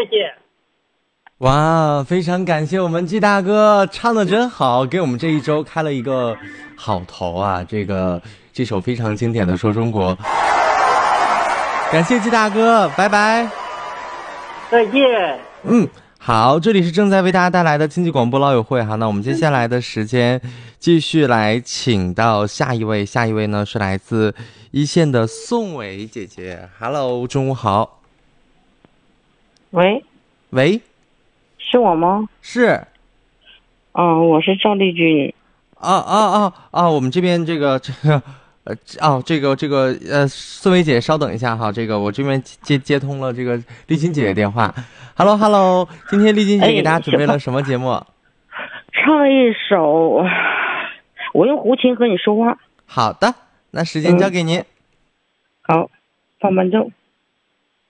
谢谢。 哇，非常感谢我们季大哥，唱的真好，给我们这一周开了一个好头啊！这首非常经典的《说中国》，感谢季大哥，拜拜。 再见。 好，这里是正在为大家带来的经济广播老友会哈。那我们接下来的时间继续来请到下一位呢是来自一线的宋伟姐姐。Hello， 中午好。 喂，是我吗？ 是。 我是赵丽君。 我们这边宋薇姐稍等一下哈，我这边接通了这个丽君姐的电话。Hello， 今天丽君姐给大家准备了什么节目？ 唱一首我用胡琴和你说话。 好的，那时间交给您。 好，放伴奏。